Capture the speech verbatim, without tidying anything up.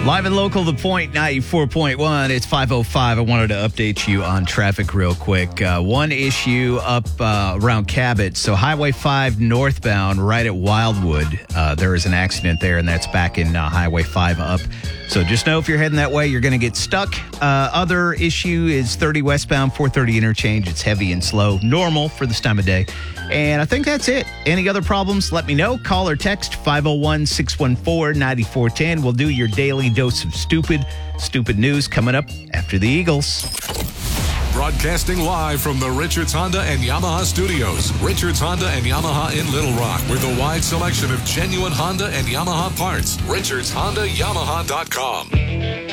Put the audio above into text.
Live and local, The Point ninety-four point one. It's five oh five. I wanted to update you on traffic real quick. Uh, one issue up uh, around Cabot. So Highway five northbound right at Wildwood. Uh, there is an accident there, and that's back in uh, Highway five up. So just know if you're heading that way, you're going to get stuck. Uh, other issue is thirty westbound, four thirty interchange. It's heavy and slow. Normal for this time of day. And I think that's it. Any other problems, let me know. Call or text five oh one, six one four, nine four one oh. We'll do your daily dose of stupid, stupid news coming up after the Eagles. Broadcasting live from the Richards Honda and Yamaha studios. Richards Honda and Yamaha in Little Rock with a wide selection of genuine Honda and Yamaha parts. Richards Honda Yamaha dot com.